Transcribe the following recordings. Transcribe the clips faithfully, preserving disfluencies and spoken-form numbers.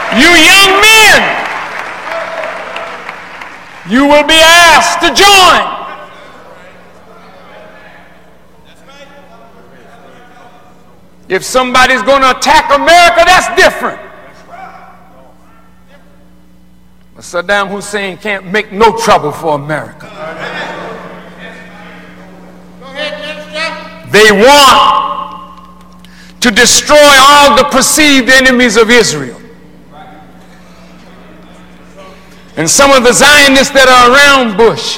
You young men, you will be asked to join. If somebody's going to attack America, that's different. But Saddam Hussein can't make no trouble for America. They want to destroy all the perceived enemies of Israel. And some of the Zionists that are around Bush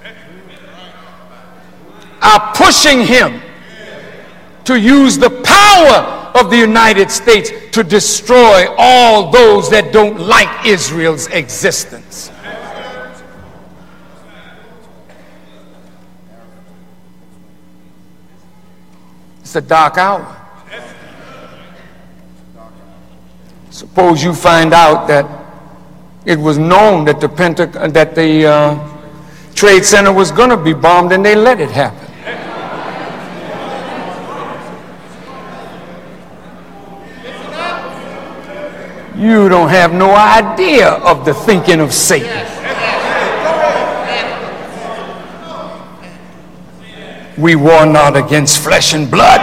are pushing him to use the power of the United States to destroy all those that don't like Israel's existence. It's a dark hour. Suppose you find out that it was known that the Pentagon, that the uh, Trade Center was going to be bombed, and they let it happen. You don't have no idea of the thinking of Satan. We war not against flesh and blood,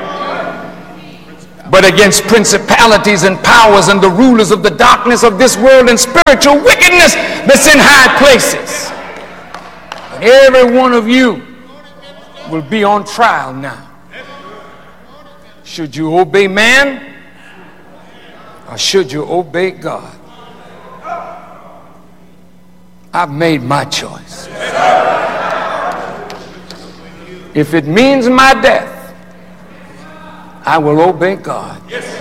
but against principalities and powers and the rulers of the darkness of this world and spiritual wickedness that's in high places. And every one of you will be on trial now. Should you obey man, or should you obey God? I've made my choice. If it means my death, I will obey God.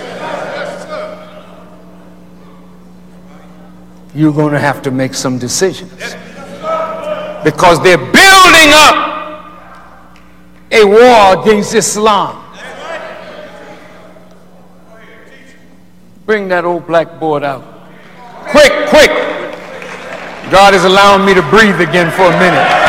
You're going to have to make some decisions, because they're building up a war against Islam. Bring that old blackboard out. Quick, quick. God is allowing me to breathe again for a minute.